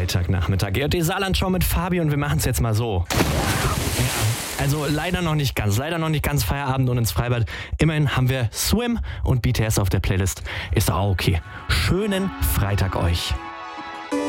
Freitagnachmittag. Ihr hört die Saarlandschau mit Fabi und wir machen es jetzt mal so. Ja, also leider noch nicht ganz Feierabend und ins Freibad. Immerhin haben wir Swim und BTS auf der Playlist. Ist auch okay. Schönen Freitag euch.